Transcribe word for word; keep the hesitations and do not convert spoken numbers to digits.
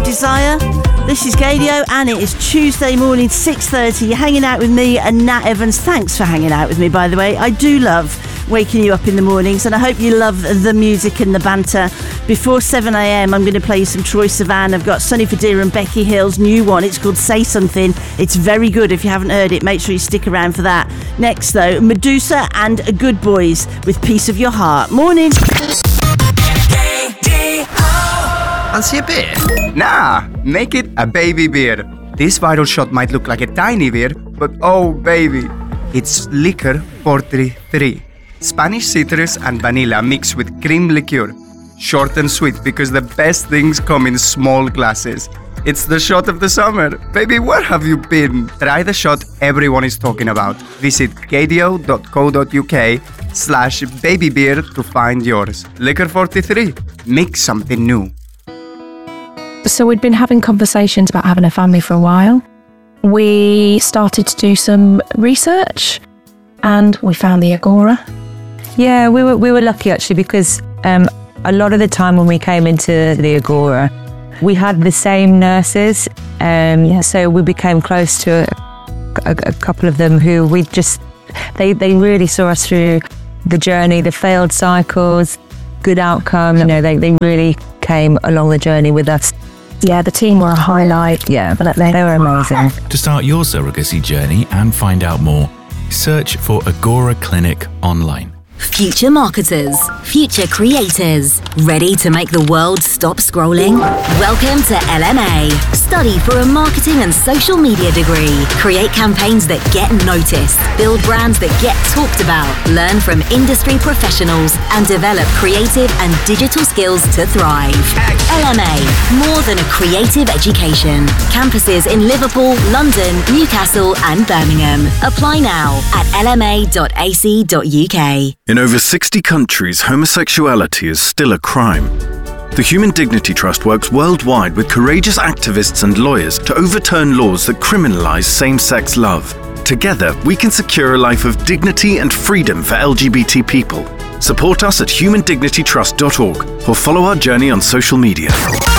Desire. This is Gadio, and it is Tuesday morning, six thirty. You're hanging out with me and Nat Evans. Thanks for hanging out with me, by the way. I do love waking you up in the mornings, and I hope you love the music and the banter. Before seven a.m, I'm going to play you some Troye Sivan. I've got Sonny Fodera and Becky Hill's new one. It's called Say Something. It's very good. If you haven't heard it, make sure you stick around for that. Next, though, Medusa and Good Boys with Piece of Your Heart. Morning. Fancy a beer? Nah, make it a baby beer. This viral shot might look like a tiny beer, but oh baby, it's Liquor forty-three. Spanish citrus and vanilla mixed with cream liqueur. Short and sweet because the best things come in small glasses. It's the shot of the summer. Baby, where have you been? Try the shot everyone is talking about. Visit gadio.co.uk slash babybeer to find yours. Liquor forty-three. Make something new. So we'd been having conversations about having a family for a while. We started to do some research and we found the Agora. Yeah, we were we were lucky actually because um, a lot of the time when we came into the Agora, we had the same nurses. Um, yeah, so we became close to a, a, a couple of them who we just, they, they really saw us through the journey, the failed cycles, good outcome. You know, they, they really came along the journey with us. Yeah, the team were a highlight. Yeah, but they were amazing. To start your surrogacy journey and find out more, search for Agora Clinic online. Future marketers, future creators, ready to make the world stop scrolling? Welcome to L M A. Study for a marketing and social media degree. Create campaigns that get noticed, build brands that get talked about, learn from industry professionals, and develop creative and digital skills to thrive. L M A, more than a creative education. Campuses in Liverpool, London, Newcastle, and Birmingham. Apply now at l m a dot a c dot u k. In over sixty countries, homosexuality is still a crime. The Human Dignity Trust works worldwide with courageous activists and lawyers to overturn laws that criminalize same-sex love. Together, we can secure a life of dignity and freedom for L G B T people. Support us at human dignity trust dot org or follow our journey on social media.